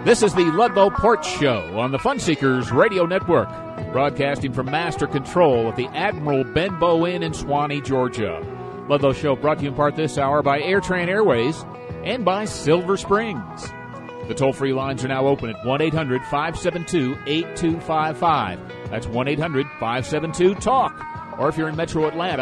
This is the Ludlow Porch Show on the Funseekers Radio Network, broadcasting from Master Control at the Admiral Benbow Inn in Swanee, Georgia. Ludlow Show brought to you in part this hour by AirTran Airways and by Silver Springs. The toll-free lines are now open at 1-800-572-8255. That's 1-800-572-TALK. Or if you're in Metro Atlanta,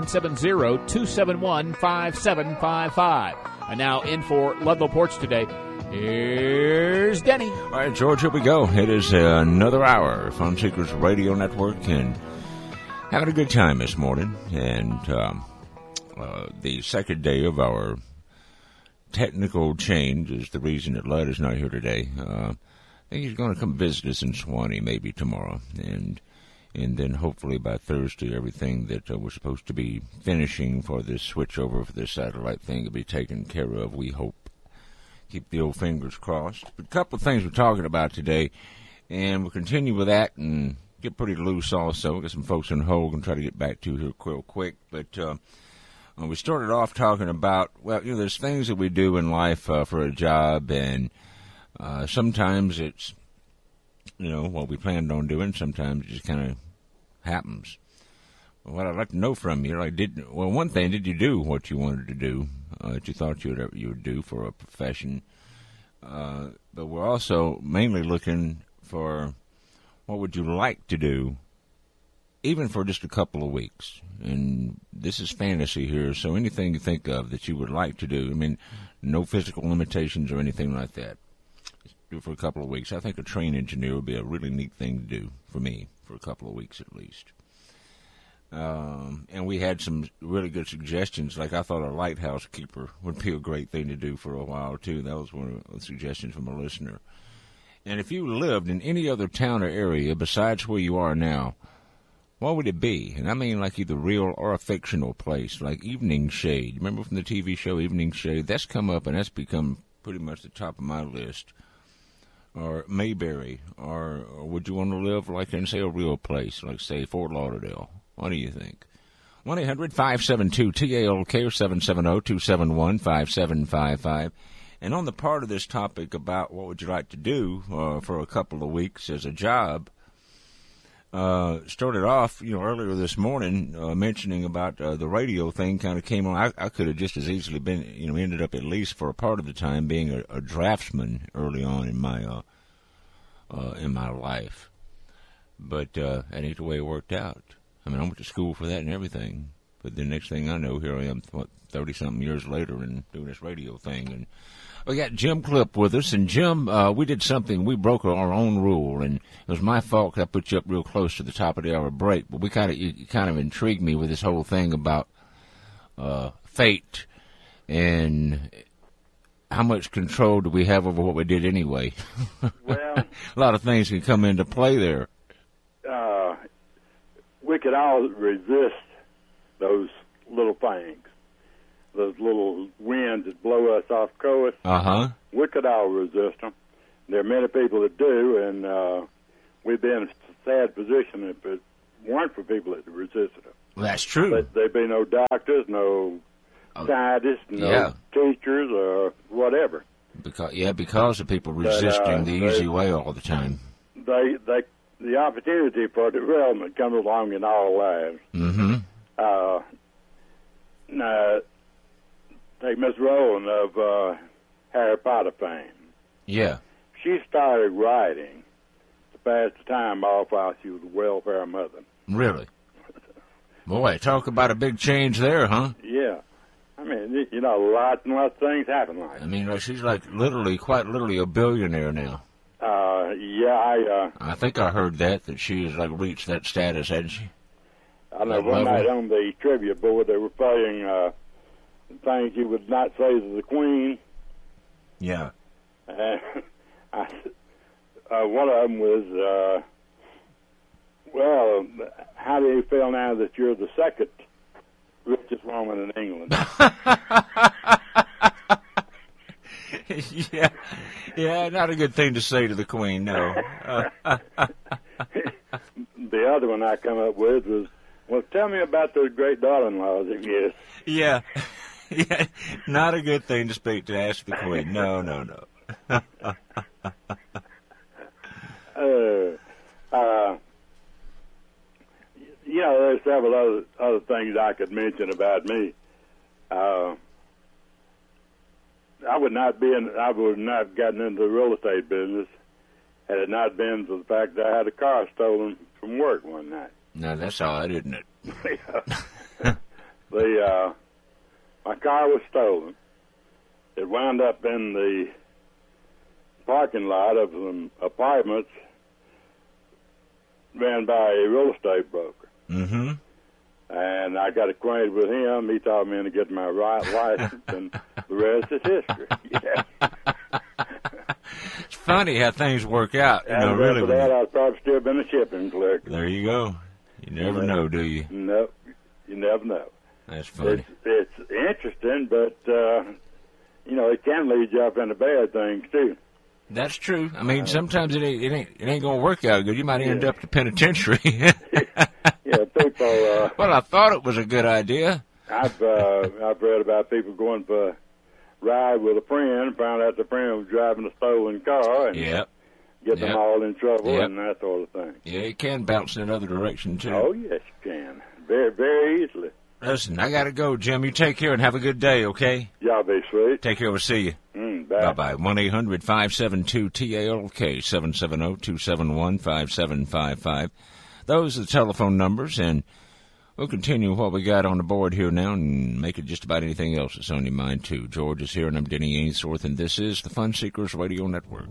770-271-5755. And now in for Ludlow Porch today, here's Denny. All right, George, here we go. It is another hour of Funseekers Radio Network, and having a good time this morning. And the second day of our technical change is the reason that Lud is not here today. I think he's going to come visit us in Swanee maybe tomorrow, and then hopefully by Thursday everything that we're supposed to be finishing for this switch over for this satellite thing will be taken care of, we hope. Keep the old fingers crossed. But a couple of things we're talking about today, and we'll continue with that and get pretty loose also. We've got some folks on hold and try to get back to here real quick. But we started off talking about, well, there's things that we do in life for a job, and sometimes it's, what we planned on doing. Sometimes it just kind of happens. What I'd like to know from you, one thing, did you do what you wanted to do, that you thought you would do for a profession? But we're also mainly looking for what would you like to do, even for just a couple of weeks. And this is fantasy here, so anything you think of that you would like to do, no physical limitations or anything like that. Just do it for a couple of weeks. I think a train engineer would be a really neat thing to do for me for a couple of weeks at least. And we had some really good suggestions. Like I thought a lighthouse keeper would be a great thing to do for a while, too. That was one of the suggestions from a listener. And if you lived in any other town or area besides where you are now, what would it be? And I mean like either real or a fictional place, like Evening Shade. Remember from the TV show Evening Shade? That's come up and that's become pretty much the top of my list. Or Mayberry. Or would you want to live like in, say, a real place, like, say, Fort Lauderdale? What do you think? 1-800-572-TALK or 770-271-5755. And on the part of this topic about what would you like to do for a couple of weeks as a job, started off, earlier this morning mentioning about the radio thing kind of came on. I could have just as easily been, ended up at least for a part of the time being a draftsman early on in my life. But that ain't the way it worked out. I went to school for that and everything. But the next thing I know, here I am, 30-something years later and doing this radio thing. And we got Jim Clip with us. And Jim, we did something. We broke our own rule. And it was my fault because I put you up real close to the top of the hour break. But you kind of intrigued me with this whole thing about fate and how much control do we have over what we did anyway. Well, a lot of things can come into play there. We could all resist those little things, those little winds that blow us off course. We could all resist them. There are many people that do, and we'd be in a sad position if it weren't for people that resisted them. That's true. But there'd be no doctors, no scientists, no teachers, or whatever. Because of people resisting the easy way all the time. The opportunity for development comes along in all lives. Mm-hmm. Now, take Miss Rowland of Harry Potter fame. Yeah. She started writing to pass the time off while she was a welfare mother. Really? Boy, talk about a big change there, huh? Yeah. Lots and lots of things happen like that. She's quite literally a billionaire now. I think I heard that she has reached that status, hasn't she? I know one night on the trivia board they were playing things you would not say to the Queen. Yeah. One of them was, how do you feel now that you're the second richest woman in England? Yeah, not a good thing to say to the Queen, no. The other one I come up with was, well, tell me about those great daughter-in-laws of yours. Yeah, not a good thing to ask the Queen. No. several other things I could mention about me. I would not gotten into the real estate business had it not been for the fact that I had a car stolen from work one night. No, that's odd, isn't it? My car was stolen. It wound up in the parking lot of some apartments ran by a real estate broker. Mm-hmm. And I got acquainted with him. He taught me to get my license, and the rest is history. Yeah. It's funny how things work out. And after that, I'd probably still been a shipping clerk. There you go. You never know, do you? No, you never know. That's funny. It's interesting, but, it can lead you up into bad things, too. That's true. I mean, sometimes it ain't going to work out good. You might end up the penitentiary. Yeah, people. Well, I thought it was a good idea. I've read about people going for a ride with a friend, found out the friend was driving a stolen car, and get them all in trouble and that sort of thing. Yeah, it can bounce in another direction too. Oh yes, you can. Very, very easily. Listen, I gotta go, Jim. You take care and have a good day, okay? Y'all be sweet. Take care. We'll see you. Bye. Bye-bye. 1-800-572-TALK, 770-271-5755. Those are the telephone numbers, and we'll continue what we got on the board here now and make it just about anything else that's on your mind, too. George is here, and I'm Denny Ainsworth, and this is the Fun Seekers Radio Network.